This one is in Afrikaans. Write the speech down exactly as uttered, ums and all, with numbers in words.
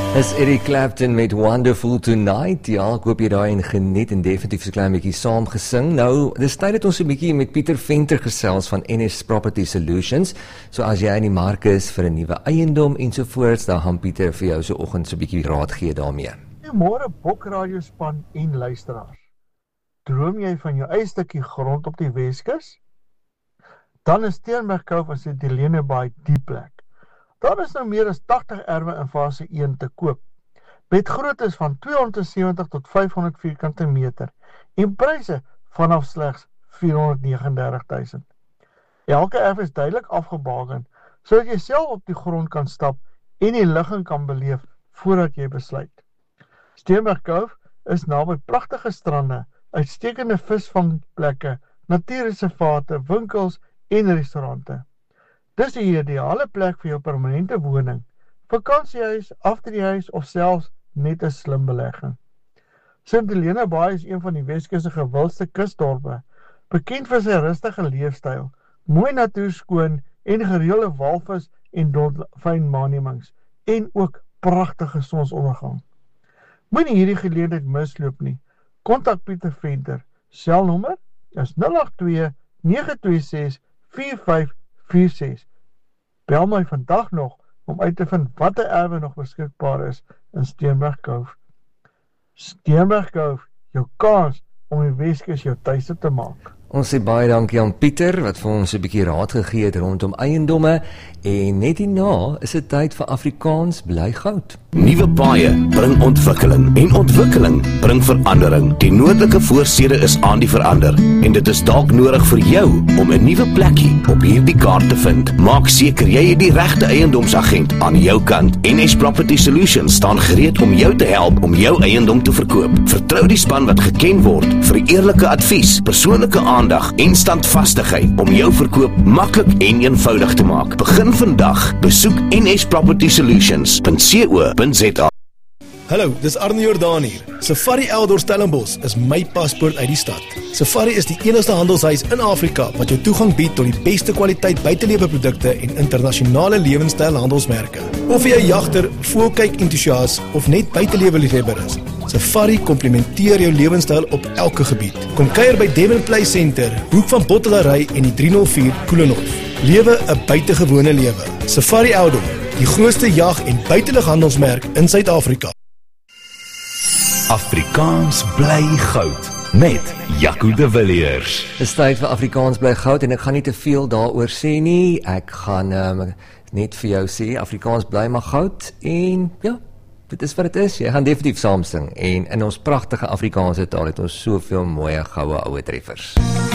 Is Eric Clapton met Wonderful Tonight. Ja, ek hoop jy daai en geniet en definitief so klein bietjie saam gesing. Nou, dis tyd dat ons 'n bietjie met Pieter Venter gesels van N S Property Solutions. So as jy in die mark is vir 'n nuwe eiendom ensovoorts, dan gaan Pieter vir jou so oggend so 'n bietjie raad gee daarmee. Goeiemôre Bokradiospan en luisteraars. Droom jy van jou eie stukkie grond op die Weskus? Dan is Steenbergkoof as die Helene Baai die plek. Daar is nou meer as tagtig erwe in fase een te koop, met groottes van tweehonderdsewentig tot vyfhonderd vierkante meter en pryse vanaf slegs vierhonderdnegenendertigduisend. Elke erf is duidelik afgebaken, sodat jy self op die grond kan stap en die ligging kan beleef voordat jy besluit. Steenbergkoof is naby pragtige strande, uitstekende visvangplekke, natuurreservate, winkels en restaurante. Dis die ideale plek vir jou permanente woning, vakansiehuis, aftreehuis of selfs net 'n slim belegging. Sint Helena Baai is een van die Weskus se gewildste kusdorpe, bekend vir sy rustige leefstyl, mooi natuur skoon en gereelde walvis en dolfyn waarnemings en ook pragtige sonsondergang. Moenie hierdie geleentheid misloop nie. Kontak Pieter Venter. Selnommer is nul agt twee nege twee ses vier vyf vier ses. Bel my vandag nog om uit te vind watter erwe nog beskikbaar is in Steenbergkoof. Steenbergkoof, jou kans om die Weskus jou tuiste te maak. Ons sê baie dankie aan Pieter wat vir ons 'n bietjie raad gegee het rondom eiendomme en net hierna is dit tyd vir Afrikaans bly goud. Nuwe paaie bring ontwikkeling en ontwikkeling bring verandering. Die noordelike voorstede is aan die verander en dit is dalk nodig vir jou om 'n nuwe plekkie op hierdie kaart te vind. Maak seker jy het die regte eiendomsagent aan jou kant. N S Property Solutions staan gereed om jou te help om jou eiendom te verkoop. Vertrou die span wat geken word vir eerlike advies, persoonlike aandag en standvastigheid om jou verkoop maklik en eenvoudig te maak. Begin vandag. Besoek N S Property Solutions punt co punt za. Hallo, dis Arne Jordaan hier. Safari Eldor Stellenbosch is my paspoort uit die stad. Safari is die enigste handelshuis in Afrika wat jou toegang bied tot die beste kwaliteit buiteleweprodukte en internasionale lewenstyl handelsmerke. Of jy 'n jagter, voelkyk entoesias of net buiteleweliefhebber is, Safari komplementeer jou lewenstyl op elke gebied. Kom kuier by Devon Play Center, hoek van Bottelary en die drie nul vier Koelenhof. Lewe 'n buitengewone lewe. Safari Eldor, die grootste jag- en buitelughandelsmerk in Suid-Afrika. Afrikaans bly goud met Jaco de Villiers. Dis tyd vir Afrikaans bly goud en ek gaan nie te veel daaroor sê nie. Ek gaan um, net vir jou sê Afrikaans bly maar goud en ja, dit is wat dit is. Jy gaan definitief saam sing en in ons pragtige Afrikaanse taal het ons soveel mooi goue oue treffers.